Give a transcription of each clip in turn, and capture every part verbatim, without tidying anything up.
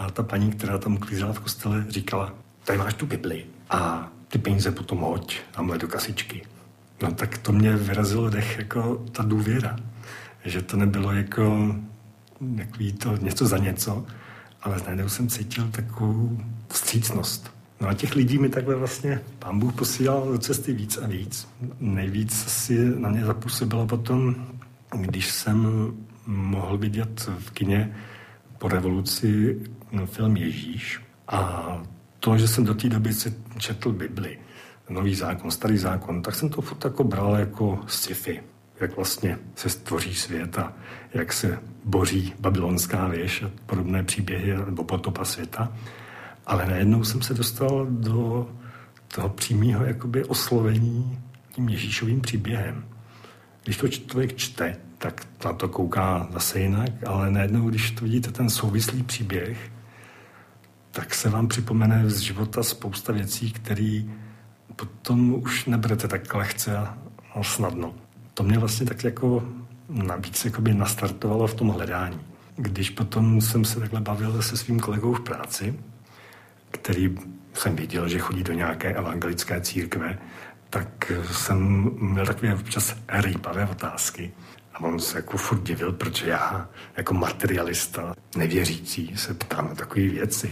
A ta paní, která tam uklízela v kostele, říkala, tady máš tu Bibli a ty peníze potom hoď tamhle do kasičky. No tak to mě vyrazilo dech jako ta důvěra, že to nebylo jako takový to něco za něco, ale najednou jsem cítil takovou vstřícnost. No a těch lidí mi takhle vlastně Pán Bůh posílal do cesty víc a víc. Nejvíc si na mě zapůsobilo potom, když jsem mohl vidět v kině po revoluci film Ježíš. A to, že jsem do té doby si četl Bibli, Nový zákon, Starý zákon, tak jsem to furt jako bral jako sci-fi. Jak vlastně se stvoří svět a jak se boří babylonská věž a podobné příběhy nebo potopa světa. Ale najednou jsem se dostal do toho přímého jakoby oslovení tím Ježíšovým příběhem. Když to člověk čte, tak na to kouká zase jinak, ale najednou, když to vidíte ten souvislý příběh, tak se vám připomene z života spousta věcí, které potom už neberete tak lehce a snadno. To mě vlastně tak jako navíc jakoby nastartovalo v tom hledání. Když potom jsem se takhle bavil se svým kolegou v práci, který jsem viděl, že chodí do nějaké evangelické církve, tak jsem měl takové občas rýpavé otázky. A on se jako furt divil, protože já jako materialista, nevěřící, se ptám na takové věci.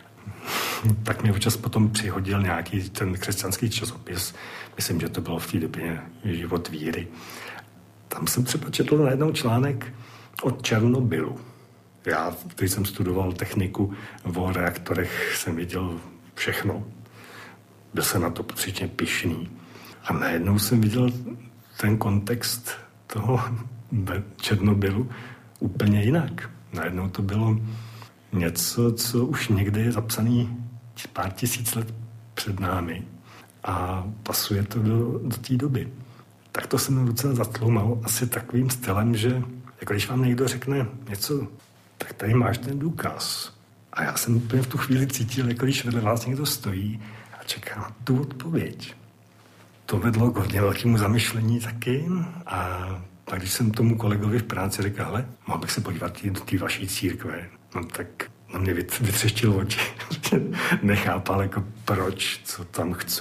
Tak mi občas potom přihodil nějaký ten křesťanský časopis. Myslím, že to bylo v té době Život víry. Tam jsem třeba četl najednou článek o Černobylu. Já, když jsem studoval techniku, o reaktorech jsem viděl všechno. Byl jsem na to patřičně pyšný. A najednou jsem viděl ten kontext toho Černobylu úplně jinak. Najednou to bylo něco, co už někdy je zapsaný pár tisíc let před námi a pasuje to do, do té doby. Tak to jsem docela zatloumal asi takovým stylem, že jako když vám někdo řekne něco, tak tady máš ten důkaz. A já jsem úplně v tu chvíli cítil, jako když vedle vás někdo stojí a čeká na tu odpověď. To vedlo k hodně velkému zamyšlení taky. A pak když jsem tomu kolegovi v práci řekl, hele, mohl bych se podívat do té vaší církve. No tak na mě vytřeštil oči. Nechápal, jako proč, co tam chci.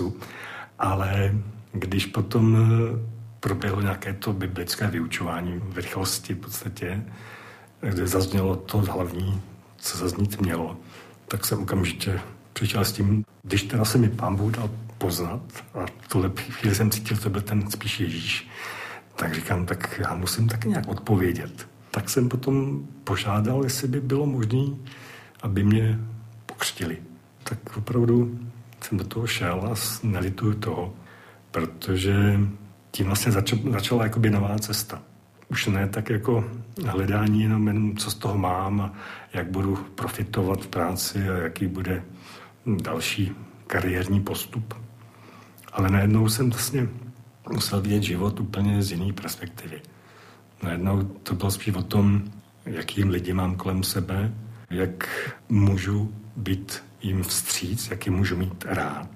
Ale když potom proběhlo nějaké to biblické vyučování v rychlosti v podstatě, kde zaznělo to hlavní, co zaznít mělo, tak jsem okamžitě přišel s tím, když teda se mi Pán Bůh dal poznat a v tuhle chvíli jsem cítil, že to byl ten spíš Ježíš, tak říkám, tak já musím taky nějak odpovědět. Tak jsem potom požádal, jestli by bylo možné, aby mě pokřtili. Tak opravdu jsem do toho šel a nelituju toho, protože tím vlastně začala, začala jakoby nová cesta. Už ne tak jako hledání jenom, jenom co z toho mám a jak budu profitovat v práci a jaký bude další kariérní postup. Ale najednou jsem vlastně musel vidět život úplně z jiné perspektivy. Najednou to bylo spíš o tom, jaký lidi mám kolem sebe, jak můžu být jim vstříc, jak jim můžu mít rád.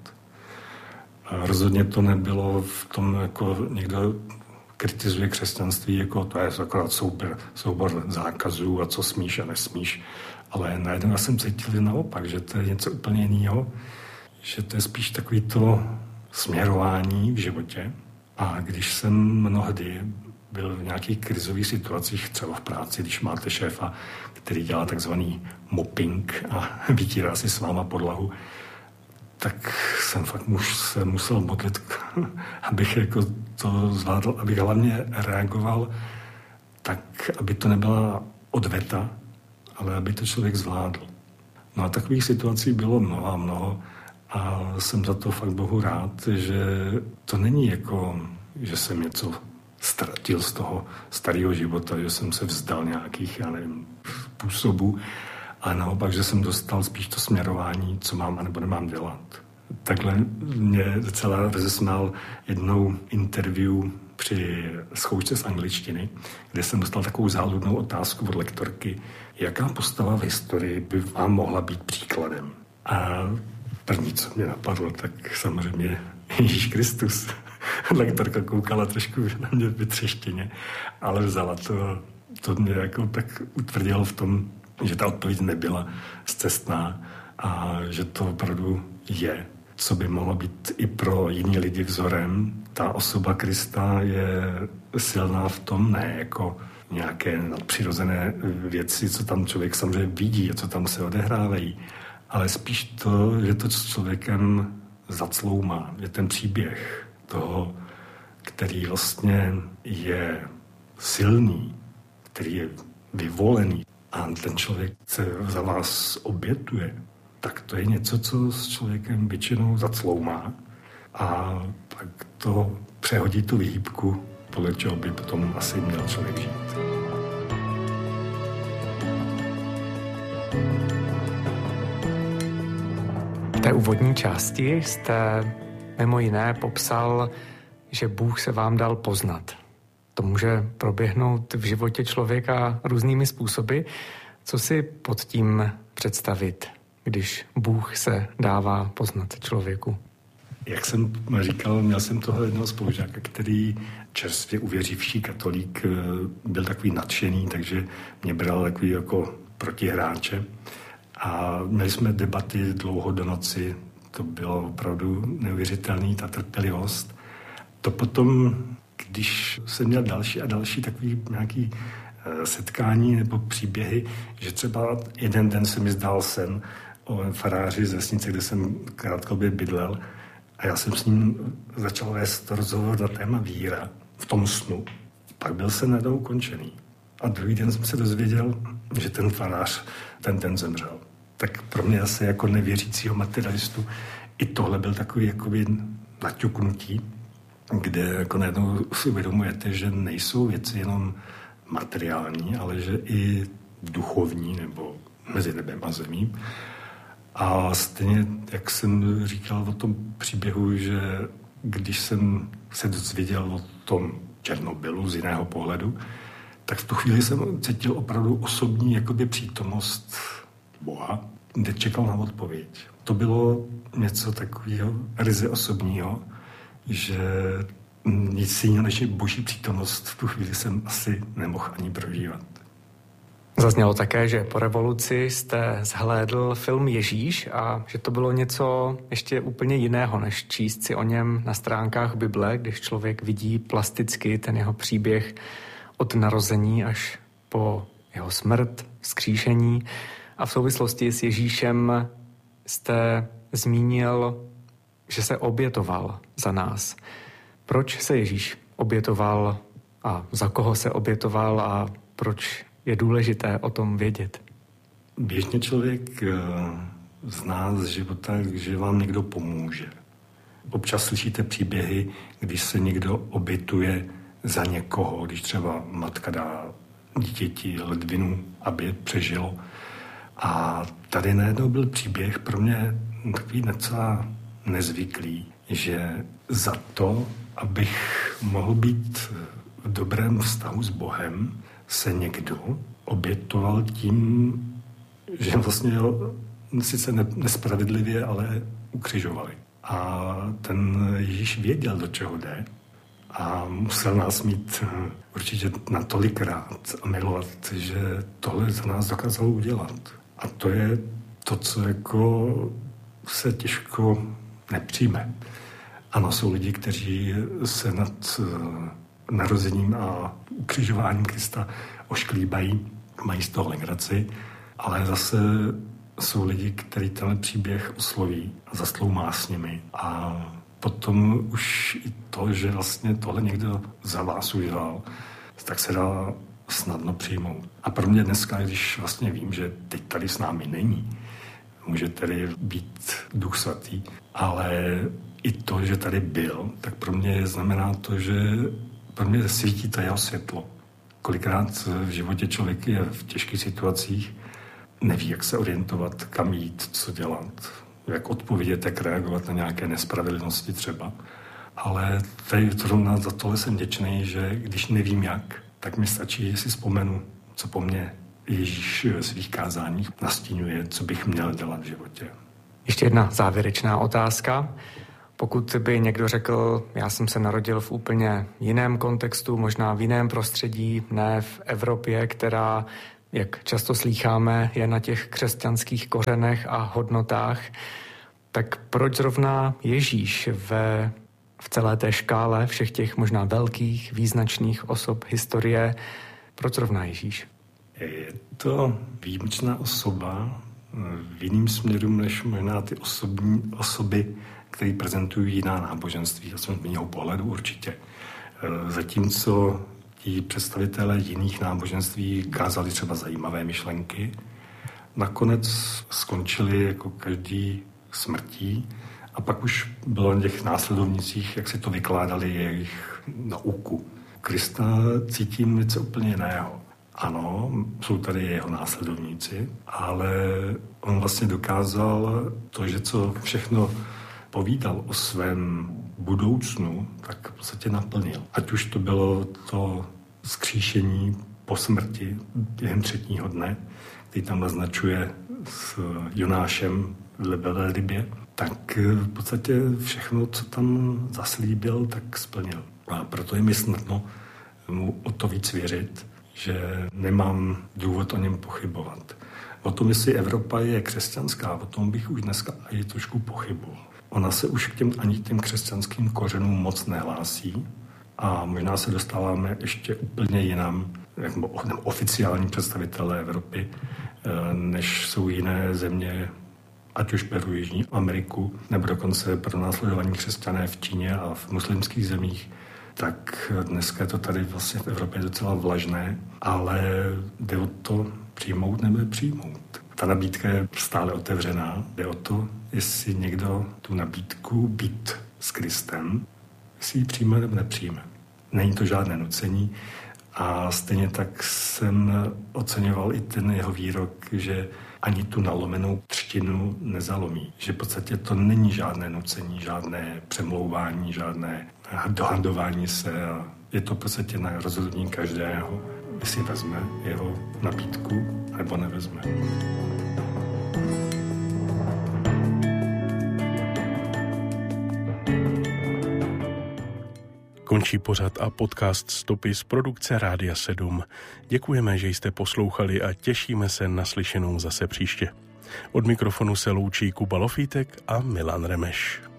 A rozhodně to nebylo v tom, jako někdo kritizuje křesťanství, jako to je akorát soubor, soubor zákazů a co smíš a nesmíš. Ale najednou já jsem cítil naopak, že to je něco úplně jiného, že to je spíš takový to směrování v životě. A když jsem mnohdy byl v nějakých krizových situacích, třeba v práci, když máte šéfa, který dělá takzvaný mopping a vytírá si s váma podlahu, tak jsem fakt muž se musel modlit, abych jako to zvládl, abych hlavně reagoval tak, aby to nebyla odveta, ale aby to člověk zvládl. No a takových situací bylo mnoho a mnoho a jsem za to fakt Bohu rád, že to není jako, že jsem něco ztratil z toho starého života, že jsem se vzdal nějakých, já nevím, způsobů, a naopak, že jsem dostal spíš to směrování, co mám a nebo nemám dělat. Takhle mě docela rozesmál jednou interview při zkoušce z angličtiny, kde jsem dostal takovou záludnou otázku od lektorky, jaká postava v historii by vám mohla být příkladem. A první, co mě napadlo, tak samozřejmě Ježíš Kristus. Lektorka koukala trošku na mě vytřeštěně, ale vzala to, to mě jako tak utvrdilo v tom, že ta odpověď nebyla scestná a že to opravdu je, co by mohlo být i pro jiný lidi vzorem. Ta osoba Krista je silná v tom, ne jako nějaké nadpřirozené věci, co tam člověk samozřejmě vidí a co tam se odehrávají, ale spíš to, že to s člověkem zacloumá, že ten příběh toho, který vlastně je silný, který je vyvolený a ten člověk se za vás obětuje, tak to je něco, co s člověkem většinou zacloumá a pak to přehodí tu výhybku, podle čeho by potom asi měl člověk žít. V té úvodní části jste mimo jiné popsal, že Bůh se vám dal poznat. To může proběhnout v životě člověka různými způsoby. Co si pod tím představit, když Bůh se dává poznat člověku? Jak jsem říkal, měl jsem toho jednoho spolužáka, který čerstvě uvěřivší katolík, byl takový nadšený, takže mě bral takový jako protihráče. A měli jsme debaty dlouho do noci, to bylo opravdu neuvěřitelný, ta trpělivost. To potom, když jsem měl další a další takový nějaký setkání nebo příběhy, že třeba jeden den se mi zdál sen o faráři z vesnice, kde jsem krátkodobě bydlel a já jsem s ním začal vést rozhovor na téma víra v tom snu. Pak byl sen najednou ukončený. A druhý den jsem se dozvěděl, že ten farář ten den zemřel. Tak pro mě asi jako nevěřícího materialistu i tohle byl takový jakoby naťuknutí, kde jako najednou si uvědomujete, že nejsou věci jenom materiální, ale že i duchovní nebo mezi nebem a zemí. A stejně, jak jsem říkal o tom příběhu, že když jsem se dozvěděl o tom Černobylu z jiného pohledu, tak v tu chvíli jsem cítil opravdu osobní jakoby přítomnost Boha, kde čekal na odpověď. To bylo něco takového ryze osobního, že nic jiného než boží přítomnost v tu chvíli jsem asi nemohl ani prožívat. Zaznělo také, že po revoluci jste zhlédl film Ježíš a že to bylo něco ještě úplně jiného, než číst si o něm na stránkách Bible, když člověk vidí plasticky ten jeho příběh od narození až po jeho smrt, vzkříšení. A v souvislosti s Ježíšem jste zmínil, že se obětoval za nás. Proč se Ježíš obětoval a za koho se obětoval a proč je důležité o tom vědět? Běžně člověk zná z života, že vám někdo pomůže. Občas slyšíte příběhy, když se někdo obětuje za někoho, když třeba matka dá dítěti ledvinu, aby přežilo. A tady najednou byl příběh pro mě takový docela nezvyklý, že za to, abych mohl být v dobrém vztahu s Bohem, se někdo obětoval tím, že vlastně sice nespravedlivě, ale ukřižovali. A ten Ježíš věděl, do čeho jde a musel nás mít určitě natolikrát a milovat, že tohle za nás dokázal udělat. A to je to, co jako se těžko nepřijme. Ano, jsou lidi, kteří se nad narozením a ukřižováním Krista ošklíbají, mají z toho legraci, ale zase jsou lidi, kteří tenhle příběh osloví a zastloumá s nimi. A potom už i to, že vlastně tohle někdo za vás udělal, tak se dá snadno přijmout. A pro mě dneska, když vlastně vím, že teď tady s námi není, může tady být Duch Svatý, ale i to, že tady byl, tak pro mě znamená to, že pro mě svítí to jeho světlo. Kolikrát v životě člověk je v těžkých situacích, neví, jak se orientovat, kam jít, co dělat, jak odpovědět, jak reagovat na nějaké nespravedlnosti třeba. Ale tady zrovna za tohle jsem vděčný, že když nevím jak, tak mi stačí, že si vzpomenu, co po mně Ježíš ve svých kázáních nastínuje, co bych měl dělat v životě. Ještě jedna závěrečná otázka. Pokud by někdo řekl, já jsem se narodil v úplně jiném kontextu, možná v jiném prostředí, ne v Evropě, která jak často slýcháme, je na těch křesťanských kořenech a hodnotách. Tak proč zrovna Ježíš ve, v celé té škále všech těch možná velkých, význačných osob historie, proč zrovna Ježíš? Je to výjimečná osoba v jiným směru, než možná ty osobní osoby, které prezentují jiná náboženství, aspoň z mého pohledu určitě. Zatímco ti představitelé jiných náboženství kázali třeba zajímavé myšlenky, nakonec skončili jako každý smrtí a pak už bylo na těch následovnicích, jak si to vykládali jejich nauku. Krista cítím něco úplně jiného. Ano, jsou tady jeho následovníci, ale on vlastně dokázal to, že co všechno povídal o svém budoucnu, tak v podstatě naplnil. Ať už to bylo to vzkříšení po smrti během třetího dne, který tam naznačuje s Jonášem v velrybě, tak v podstatě všechno, co tam zaslíbil, tak splnil. A proto je mi snadno mu o to víc věřit, že nemám důvod o něm pochybovat. O tom, jestli Evropa je křesťanská, o tom bych už dneska i trošku pochyboval. Ona se už k těm ani těm křesťanským kořenům moc nehlásí a možná se dostáváme ještě úplně jinam, jako oficiální představitelé Evropy, než jsou jiné země, ať už beru Jižní Ameriku, nebo dokonce pronásledovaní křesťané v Číně a v muslimských zemích, tak dneska je to tady vlastně v Evropě docela vlažné, ale jde o to přijmout nebo přijmout. Ta nabídka je stále otevřená. Jde o to, jestli někdo tu nabídku být s Kristem, jestli ji přijme nebo nepřijme. Není to žádné nucení a stejně tak jsem oceňoval i ten jeho výrok, že ani tu nalomenou třtinu nezalomí. Že v podstatě to není žádné nucení, žádné přemlouvání, žádné dohadování se. A je to v podstatě na rozhodnutí každého, jestli vezme jeho nabídku nebo nevezme. Končí pořad a podcast Stopy z produkce Rádia sedm. Děkujeme, že jste poslouchali a těšíme se na slyšenou zase příště. Od mikrofonu se loučí Kuba Lofítek a Milan Remeš.